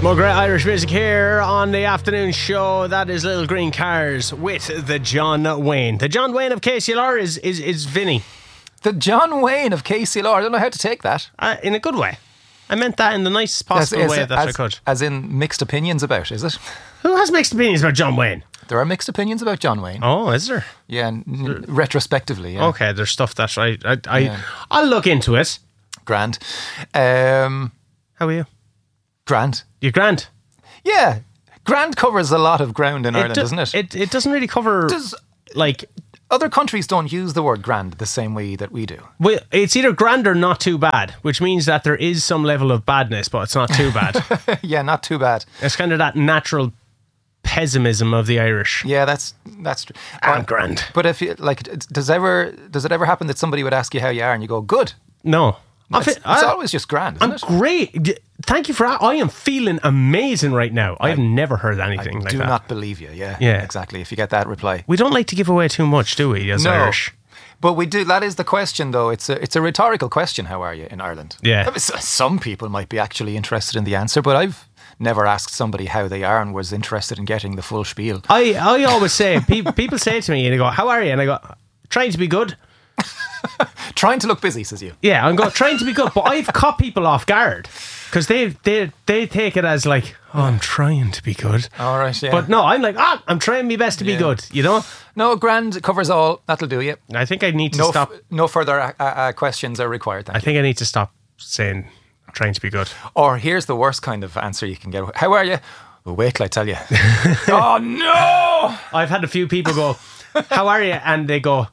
More great Irish music here on the afternoon show. That is Little Green Cars with the John Wayne. The John Wayne of KCLR is Vinny. The John Wayne of KCLR. I don't know how to take that. In a good way. I meant that in the nicest possible way that I could. As in mixed opinions about, is it? Who has mixed opinions about John Wayne? There are mixed opinions about John Wayne. Oh, is there? Yeah, retrospectively. Yeah. Okay, there's stuff that I'll look into it. Grand. How are you? Grand. You grand? Yeah. Grand covers a lot of ground in Ireland, doesn't it? It doesn't really cover... Other countries don't use the word grand the same way that we do. Well, it's either grand or not too bad, which means that there is some level of badness, but it's not too bad. Yeah, not too bad. It's kind of that natural pessimism of the Irish. Yeah, that's true. I'm grand. But if you does it ever happen that somebody would ask you how you are and you go good? No. It's always just grand, isn't it? I'm great. Thank you for that. I am feeling amazing right now. I've never heard anything like that. I do not believe you. Yeah, exactly. If you get that reply. We don't like to give away too much, do we, as Irish? But we do. That is the question, though. It's a rhetorical question. How are you in Ireland? Yeah. I mean, some people might be actually interested in the answer, but I've never asked somebody how they are and was interested in getting the full spiel. I always say, people say to me, and they go, how are you? And I go, trying to be good. Trying to look busy, says you. Yeah, I'm going trying to be good, but I've caught people off guard because they take it as like, oh, I'm trying to be good. All right, yeah. But no, I'm like, I'm trying my best to be good. You know? No, grand covers all. That'll do you. I think I need to stop. No further questions are required. I think I need to stop saying trying to be good. Or here's the worst kind of answer you can get. How are you? Well, wait till I tell you. Oh no! I've had a few people go, how are you? And they go.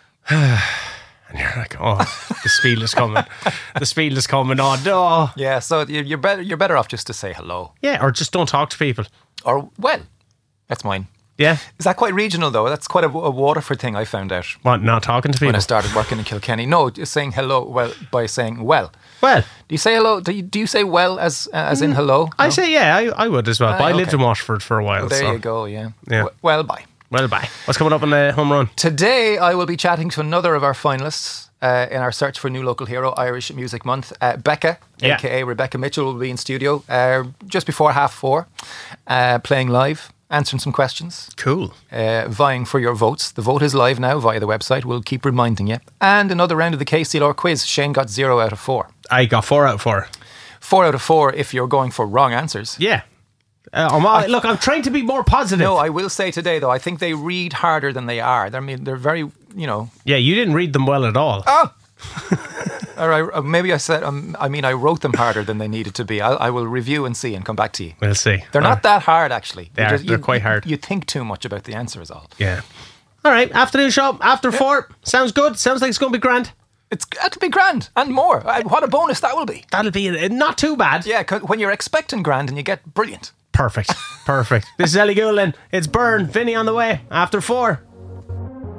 And you're like, oh, the spiel is coming. The spiel is coming. Oh, no. Yeah, so you're better off just to say hello. Yeah, or just don't talk to people. Or, well, that's mine. Yeah. Is that quite regional, though? That's quite a Waterford thing I found out. What, not talking to people? When I started working in Kilkenny. No, just saying hello by saying well. Well. Do you say hello? Do you say well as in hello? No? I say, yeah, I would as well. But I lived in Waterford for a while. Well, there you go, yeah. Yeah. Well, bye. Well, bye. What's coming up on the home run? Today, I will be chatting to another of our finalists in our search for new local hero, Irish Music Month. Becca, a.k.a. Rebecca Mitchell, will be in studio just before 4:30, playing live, answering some questions. Cool. Vying for your votes. The vote is live now via the website. We'll keep reminding you. And another round of the KCLR quiz. Shane got 0 out of 4. I got 4 out of 4. 4 out of 4 if you're going for wrong answers. Yeah. Look, I'm trying to be more positive. No, I will say today, though, I think they read harder than they are. They're very, Yeah, you didn't read them well at all. Oh! All right, maybe I said, I wrote them harder than they needed to be. I will review and see and come back to you. We'll see. They're not that hard, actually. They're quite hard. You think too much about the answer is all. Yeah. All right, afternoon show, after 4. Sounds good. Sounds like it's going to be grand. It'll be grand and more. What a bonus that will be. That'll be not too bad. Yeah, when you're expecting grand and you get brilliant. Perfect. This is Ellie Goulding. It's Burn. Vinny on the way after 4.